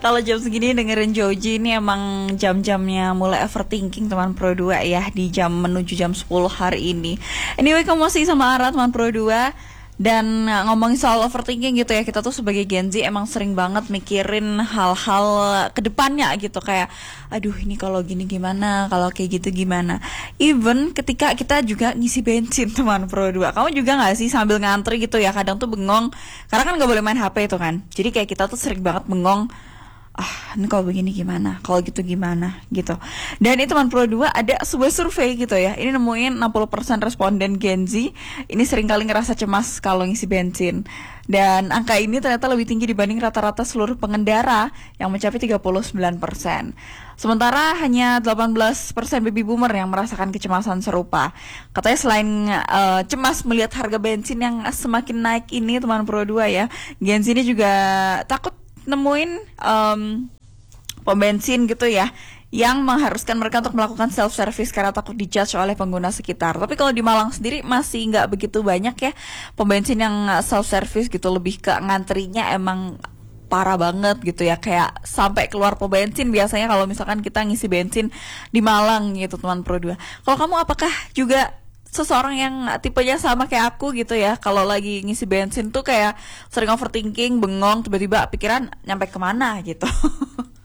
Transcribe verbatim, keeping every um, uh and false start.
Kalau jam segini dengerin Joji ini emang jam-jamnya mulai overthinking teman Pro dua ya, di jam menuju jam sepuluh hari ini. Anyway, kamu masih sama Ara teman Pro dua. Dan ngomongin soal overthinking gitu ya, kita tuh sebagai Gen Z emang sering banget mikirin hal-hal kedepannya gitu. Kayak, aduh ini kalau gini gimana, kalau kayak gitu gimana. Even ketika kita juga ngisi bensin teman Pro dua, kamu juga gak sih sambil ngantri gitu ya, kadang tuh bengong, karena kan gak boleh main H P itu kan. Jadi kayak kita tuh sering banget bengong, ah ini kalau begini gimana, kalau gitu gimana gitu. Dan itu teman Pro dua ada sebuah survei gitu ya, ini nemuin enam puluh persen responden Gen Z ini seringkali ngerasa cemas kalau ngisi bensin. Dan angka ini ternyata lebih tinggi dibanding rata-rata seluruh pengendara yang mencapai tiga puluh sembilan persen. Sementara hanya delapan belas persen baby boomer yang merasakan kecemasan serupa. Katanya selain uh, cemas melihat harga bensin yang semakin naik ini teman Pro dua ya, Gen Z ini juga takut nemuin um, pom bensin gitu ya yang mengharuskan mereka untuk melakukan self service karena takut dijudge oleh pengguna sekitar. Tapi kalau di Malang sendiri masih nggak begitu banyak ya pom bensin yang self service gitu, lebih ke ngantrinya emang parah banget gitu ya, kayak sampai keluar pom bensin biasanya kalau misalkan kita ngisi bensin di Malang gitu teman Pro dua. Kalau kamu apakah juga seseorang yang tipenya sama kayak aku gitu ya, kalau lagi ngisi bensin tuh kayak sering overthinking, bengong, tiba-tiba pikiran nyampe kemana gitu?